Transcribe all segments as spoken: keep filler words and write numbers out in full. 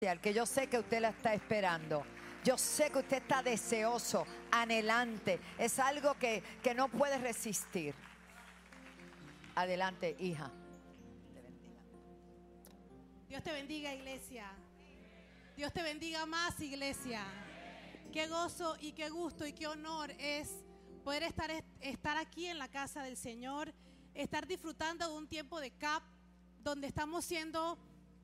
que yo sé que usted la está esperando. Yo sé que usted está deseoso, anhelante. Es algo que, que no puede resistir. Adelante, hija. Dios te bendiga, iglesia. Dios te bendiga más, iglesia. Qué gozo y qué gusto y qué honor es poder estar, estar aquí en la casa del Señor, estar disfrutando de un tiempo de C A P donde estamos siendo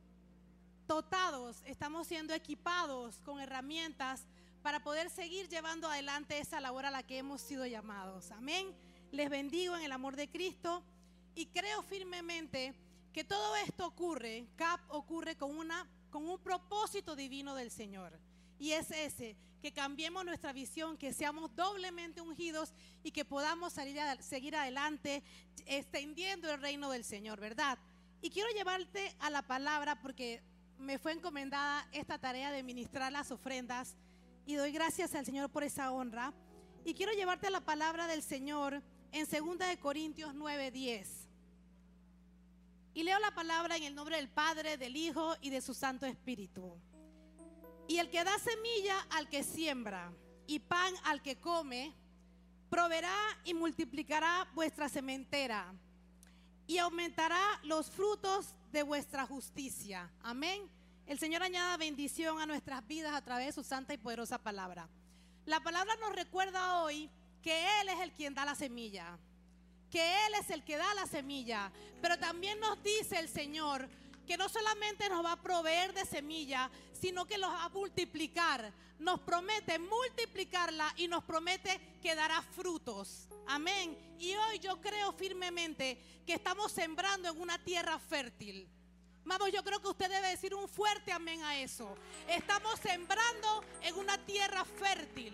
dotados, estamos siendo equipados con herramientas para poder seguir llevando adelante esa labor a la que hemos sido llamados. Amén. Les bendigo en el amor de Cristo y creo firmemente que todo esto ocurre, C A P ocurre con, una, con un propósito divino del Señor. Y es ese, que cambiemos nuestra visión, que seamos doblemente ungidos y que podamos salir a, seguir adelante extendiendo el reino del Señor, ¿verdad? Y quiero llevarte a la palabra porque me fue encomendada esta tarea de ministrar las ofrendas y doy gracias al Señor por esa honra. Y quiero llevarte a la palabra del Señor en segunda de Corintios nueve diez. Y leo la palabra en el nombre del Padre, del Hijo y de su Santo Espíritu. Y el que da semilla al que siembra y pan al que come, proveerá y multiplicará vuestra sementera y aumentará los frutos de vuestra justicia. Amén. El Señor añada bendición a nuestras vidas a través de su santa y poderosa palabra. La palabra nos recuerda hoy que Él es el quien da la semilla, que Él es el que da la semilla, pero también nos dice el Señor que no solamente nos va a proveer de semilla, sino que los va a multiplicar. Nos promete multiplicarla y nos promete que dará frutos. Amén. Y hoy yo creo firmemente que estamos sembrando en una tierra fértil. Vamos, yo creo que usted debe decir un fuerte amén a eso. Estamos sembrando en una tierra fértil.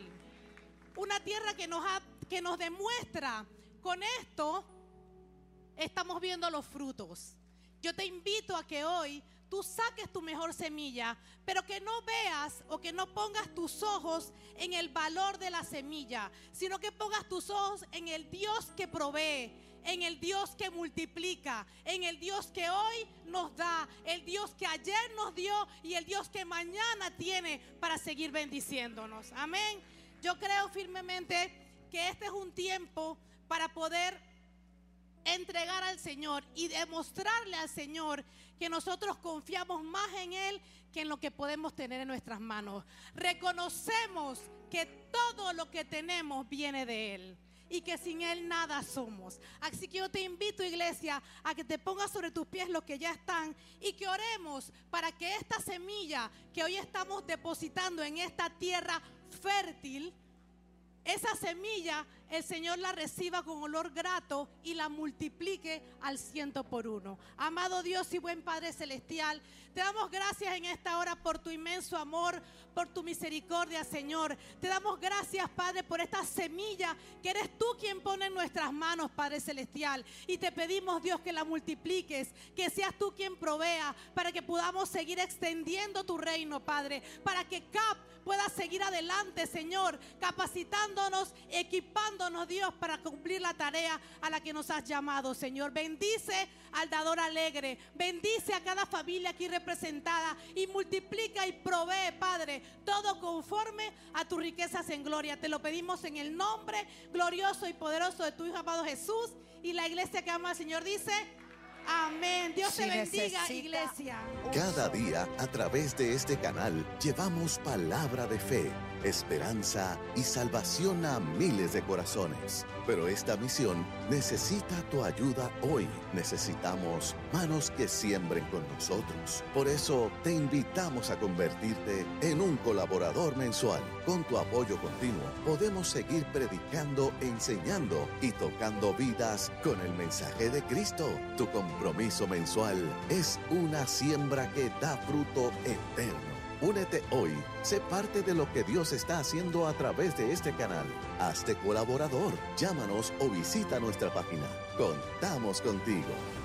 Una tierra que nos, ha, que nos demuestra. Con esto estamos viendo los frutos. Yo te invito a que hoy tú saques tu mejor semilla, pero que no veas o que no pongas tus ojos en el valor de la semilla, sino que pongas tus ojos en el Dios que provee, en el Dios que multiplica, en el Dios que hoy nos da, el Dios que ayer nos dio y el Dios que mañana tiene para seguir bendiciéndonos. Amén. Yo creo firmemente que este es un tiempo para poder entregar al Señor y demostrarle al Señor que nosotros confiamos más en Él que en lo que podemos tener en nuestras manos. Reconocemos que todo lo que tenemos viene de Él y que sin Él nada somos. Así que yo te invito, iglesia, a que te pongas sobre tus pies los que ya están y que oremos para que esta semilla que hoy estamos depositando en esta tierra fértil, esa semilla el Señor la reciba con olor grato y la multiplique al ciento por uno. Amado Dios y buen Padre Celestial, te damos gracias en esta hora por tu inmenso amor, por tu misericordia, Señor. Te damos gracias, Padre, por esta semilla que eres tú quien pone en nuestras manos, Padre Celestial. Y te pedimos, Dios, que la multipliques, que seas tú quien provea para que podamos seguir extendiendo tu reino, Padre, para que C A P pueda seguir adelante, Señor, capacitándonos, equipándonos, Dios, para cumplir la tarea a la que nos has llamado, Señor. Bendice al dador alegre, bendice a cada familia aquí representada y multiplica y provee, Padre, todo conforme a tus riquezas en gloria. Te lo pedimos en el nombre glorioso y poderoso de tu Hijo amado Jesús. Y la iglesia que ama al Señor dice: amén. Dios te bendiga, iglesia. Cada día, a través de este canal, llevamos palabra de fe, esperanza y salvación a miles de corazones. Pero esta misión necesita tu ayuda hoy. Necesitamos manos que siembren con nosotros. Por eso, te invitamos a convertirte en un colaborador mensual. Con tu apoyo continuo, podemos seguir predicando, enseñando y tocando vidas con el mensaje de Cristo. Tu compromiso mensual es una siembra que da fruto eterno. Únete hoy, sé parte de lo que Dios está haciendo a través de este canal. Hazte colaborador, llámanos o visita nuestra página. Contamos contigo.